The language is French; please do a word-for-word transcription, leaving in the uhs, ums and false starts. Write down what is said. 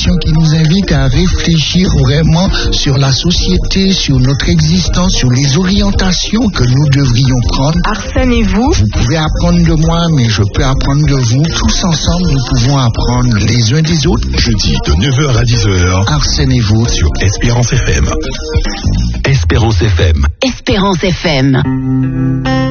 émission qui nous invite à réfléchir vraiment sur la société, sur notre existence, sur les orientations que nous devrions prendre. Arsène et vous? Vous pouvez apprendre de moi, mais je peux apprendre de vous. Tous ensemble, nous pouvons apprendre les uns des autres. Jeudi de neuf heures à dix heures. Arsène et vous sur Espérance F M. Espérance F M. Espérance F M.